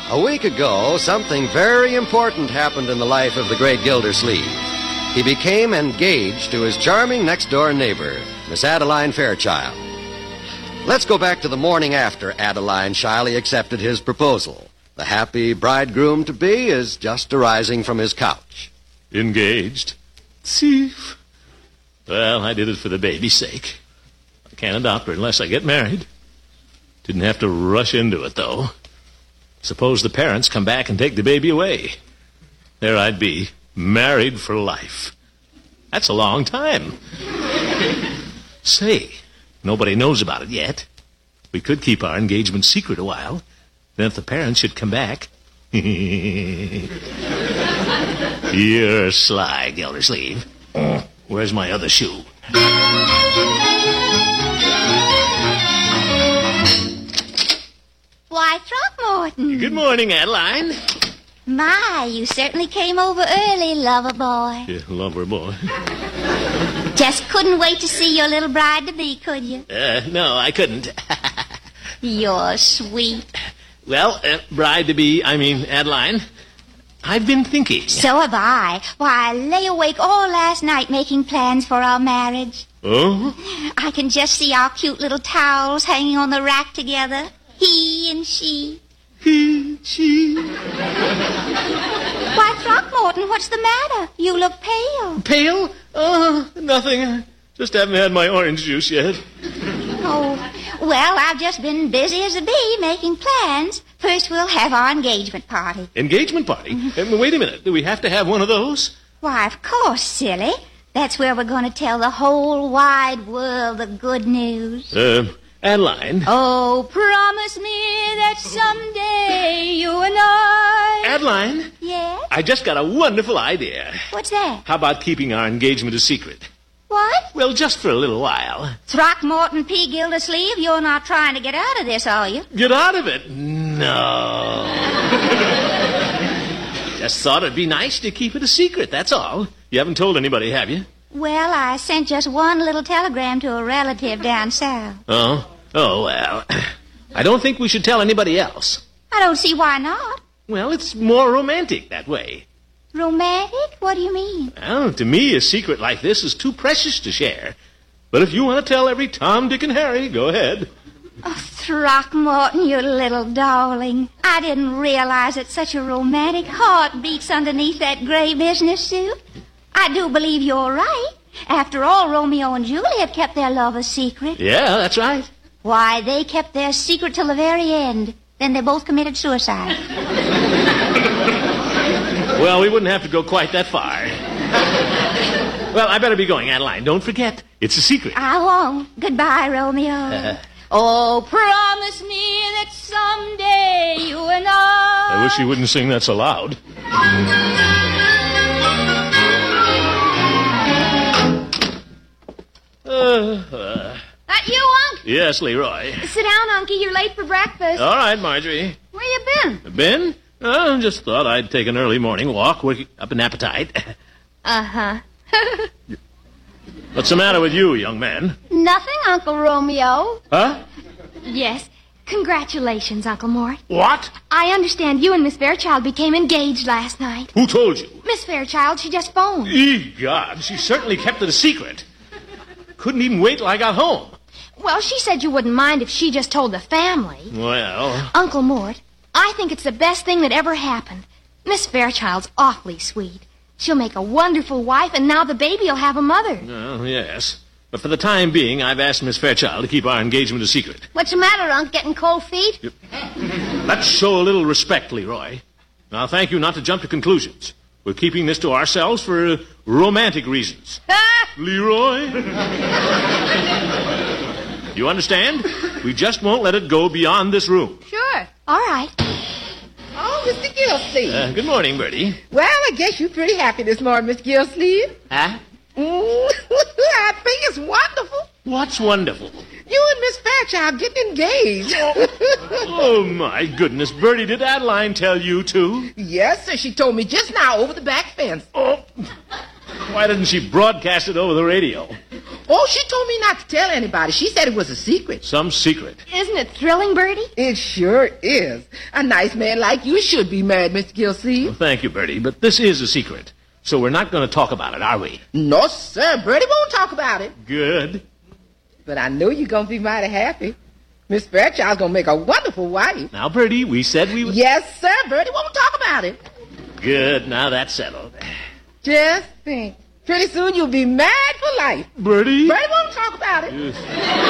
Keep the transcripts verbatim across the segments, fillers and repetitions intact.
A week ago, something very important happened in the life of the great Gildersleeve. He became engaged to his charming next-door neighbor, Miss Adeline Fairchild. Let's go back to the morning after Adeline shyly accepted his proposal. The happy bridegroom-to-be is just arising from his couch. Engaged? See? Well, I did it for the baby's sake. I can't adopt her unless I get married. Didn't have to rush into it, though. Suppose the parents come back and take the baby away. There I'd be, married for life. That's a long time. Say, nobody knows about it yet. We could keep our engagement secret a while. Then if the parents should come back... You're sly, Gildersleeve. Where's my other shoe? Why, Throckmorton. Good morning, Adeline. My, you certainly came over early, lover boy. Yeah, lover boy. Just couldn't wait to see your little bride-to-be, could you? Uh, no, I couldn't. You're sweet. Well, uh, bride-to-be, I mean, Adeline, I've been thinking. So have I. Why, I lay awake all last night making plans for our marriage. Oh? I can just see our cute little towels hanging on the rack together. He and she. He, she. Why, Throckmorton, what's the matter? You look pale. Pale? Oh, nothing. Just haven't had my orange juice yet. Oh, well, I've just been busy as a bee making plans. First, we'll have our engagement party. Engagement party? Mm-hmm. Uh, wait a minute. Do we have to have one of those? Why, of course, silly. That's where we're going to tell the whole wide world the good news. Uh... Adeline. Oh, promise me that someday you and I... Adeline? Yes? I just got a wonderful idea. What's that? How about keeping our engagement a secret? What? Well, just for a little while. Throckmorton P. Gildersleeve, you're not trying to get out of this, are you? Get out of it? No. Just thought it'd be nice to keep it a secret, that's all. You haven't told anybody, have you? Well, I sent just one little telegram to a relative down south. Oh? Oh, well. I don't think we should tell anybody else. I don't see why not. Well, it's more romantic that way. Romantic? What do you mean? Well, to me, a secret like this is too precious to share. But if you want to tell every Tom, Dick, and Harry, go ahead. Oh, Throckmorton, you little darling. I didn't realize that such a romantic heart beats underneath that gray business suit. I do believe you're right. After all, Romeo and Juliet kept their love a secret. Yeah, that's right. Why, they kept their secret till the very end. Then they both committed suicide. Well, we wouldn't have to go quite that far. Well, I better be going, Adeline. Don't forget, it's a secret. I won't. Goodbye, Romeo. Uh, oh, promise me that someday you and I... I wish you wouldn't sing that so loud. Uh, uh. That you, Unc? Yes, Leroy. Sit down, Unky. You're late for breakfast. All right, Marjorie. Where you been? Been? Oh, just thought I'd take an early morning walk, work up an appetite. Uh-huh. What's the matter with you, young man? Nothing, Uncle Romeo. Huh? Yes. Congratulations, Uncle Mort. What? I understand you and Miss Fairchild became engaged last night. Who told you? Miss Fairchild. She just phoned. Egod, she certainly kept it a secret. Couldn't even wait till I got home. Well, she said you wouldn't mind if she just told the family. Well... Uncle Mort, I think it's the best thing that ever happened. Miss Fairchild's awfully sweet. She'll make a wonderful wife, and now the baby'll have a mother. Oh, yes. But for the time being, I've asked Miss Fairchild to keep our engagement a secret. What's the matter, Unc? Getting cold feet? Yep. Let's show a little respect, Leroy. Now, thank you not to jump to conclusions. We're keeping this to ourselves for uh, romantic reasons. Leroy? You understand? We just won't let it go beyond this room. Sure. All right. Oh, Mister Gilsleeve. Uh, good morning, Bertie. Well, I guess you're pretty happy this morning, Miss Gilsleeve. Huh? Mm, I think it's wonderful. What's wonderful? You and Miss Fairchild getting engaged. Oh, my goodness. Bertie, did Adeline tell you, too? Yes, sir. She told me just now over the back fence. Oh. Why didn't she broadcast it over the radio? Oh, she told me not to tell anybody. She said it was a secret. Some secret. Isn't it thrilling, Bertie? It sure is. A nice man like you should be married, Mister Gilsleeve. Well, thank you, Bertie, but this is a secret. So we're not going to talk about it, are we? No, sir. Bertie won't talk about it. Good. But I know you're going to be mighty happy. Miss Fairchild's going to make a wonderful wife. Now, Bertie, we said we would... Yes, sir. Bertie won't talk about it. Good. Now that's settled. Just think. Pretty soon you'll be married for life. Bertie? Bertie won't talk about it. Yes.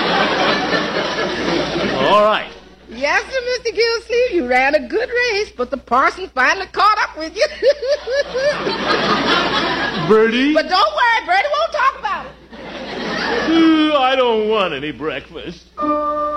All right. Yes, sir, Mister Gilsleeve. You ran a good race, but the parson finally caught up with you. Bertie? But don't worry. Bertie won't talk about it. I don't want any breakfast.